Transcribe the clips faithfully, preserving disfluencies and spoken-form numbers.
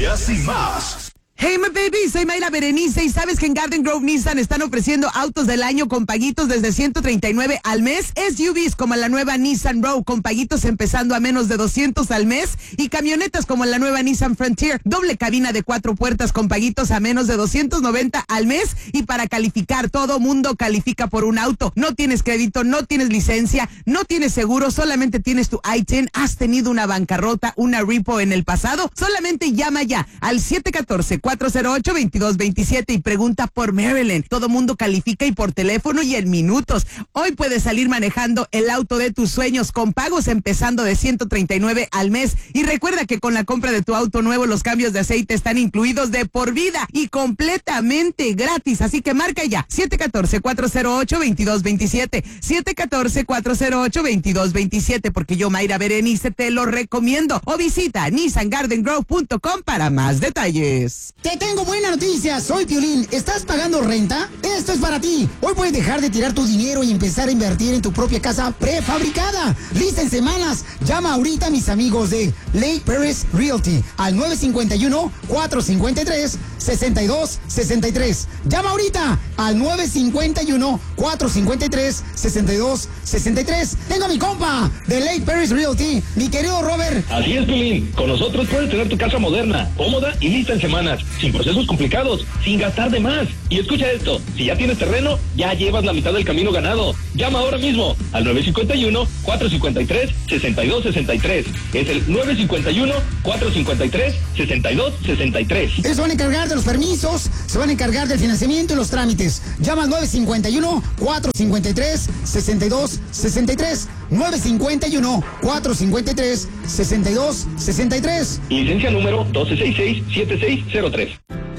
noticias y más. Hey, my baby, soy Mayra Berenice y ¿sabes que en Garden Grove Nissan están ofreciendo autos del año con paguitos desde ciento treinta y nueve al mes? S U Vs como la nueva Nissan Rogue con paguitos empezando a menos de doscientos al mes y camionetas como la nueva Nissan Frontier, doble cabina de cuatro puertas con paguitos a menos de doscientos noventa al mes. Y para calificar, todo mundo califica por un auto. No tienes crédito, no tienes licencia, no tienes seguro, solamente tienes tu I ten, has tenido una bancarrota, una repo en el pasado, solamente llama ya al siete uno cuatro, cuatro cero ocho, veintidós veintisiete y pregunta por Marilyn. Todo mundo califica y por teléfono y en minutos. Hoy puedes salir manejando el auto de tus sueños con pagos empezando de ciento treinta y nueve al mes. Y recuerda que con la compra de tu auto nuevo los cambios de aceite están incluidos de por vida y completamente gratis. Así que marca ya siete uno cuatro, cuatro cero ocho, veintidós veintisiete, siete uno cuatro, cuatro cero ocho, veintidós veintisiete, porque yo, Mayra Berenice, te lo recomiendo. O visita nissan garden grove punto com para más detalles. Te tengo buena noticia, soy Piolín. ¿Estás pagando renta? Esto es para ti. Hoy puedes dejar de tirar tu dinero y empezar a invertir en tu propia casa prefabricada. Lista en semanas. Llama ahorita a mis amigos de Lake Paris Realty al nueve cinco uno, cuatro cinco tres, seis dos seis tres. Llama ahorita al nueve cinco uno, cuatro cinco tres, seis dos seis tres. Tengo a mi compa de Lake Paris Realty, mi querido Robert. Así es, Piolín. Con nosotros puedes tener tu casa moderna, cómoda y lista en semanas, sin procesos complicados, sin gastar de más. Y escucha esto, si ya tienes terreno, ya llevas la mitad del camino ganado. Llama ahora mismo al nueve cinco uno, cuatro cinco tres, seis dos seis tres. Es el nueve cinco uno, cuatro cinco tres, seis dos seis tres. Ellos se van a encargar de los permisos, se van a encargar del financiamiento y los trámites. Llama al nueve cinco uno, cuatro cinco tres, seis dos seis tres. nueve cinco uno, cuatro cinco tres, seis dos seis tres. Licencia número uno dos seis seis, siete seis cero tres.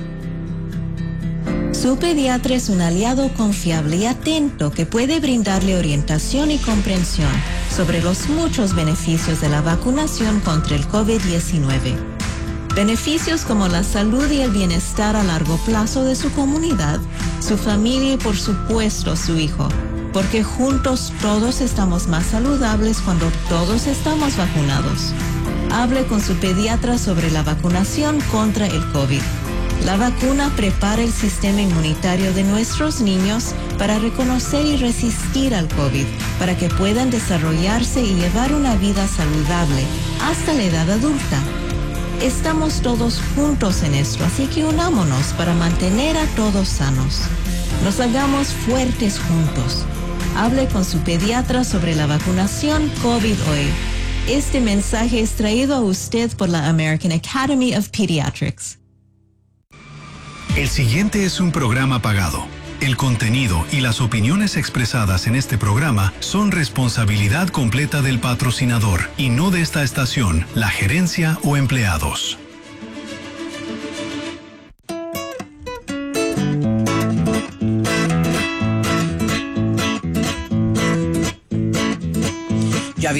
Su pediatra es un aliado confiable y atento que puede brindarle orientación y comprensión sobre los muchos beneficios de la vacunación contra el COVID diecinueve. Beneficios como la salud y el bienestar a largo plazo de su comunidad, su familia y por supuesto su hijo. Porque juntos todos estamos más saludables cuando todos estamos vacunados. Hable con su pediatra sobre la vacunación contra el COVID. La vacuna prepara el sistema inmunitario de nuestros niños para reconocer y resistir al COVID, para que puedan desarrollarse y llevar una vida saludable hasta la edad adulta. Estamos todos juntos en esto, así que unámonos para mantener a todos sanos. Nos hagamos fuertes juntos. Hable con su pediatra sobre la vacunación COVID hoy. Este mensaje es traído a usted por la American Academy of Pediatrics. El siguiente es un programa pagado. El contenido y las opiniones expresadas en este programa son responsabilidad completa del patrocinador y no de esta estación, la gerencia o empleados.